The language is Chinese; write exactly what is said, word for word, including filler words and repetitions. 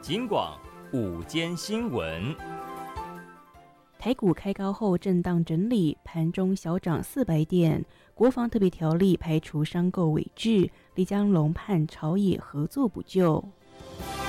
金广午间新闻。 台股开高后震荡整理，盘中小涨四百点。国防特别条例排除商购伪制，李江龙盼朝野合作补救。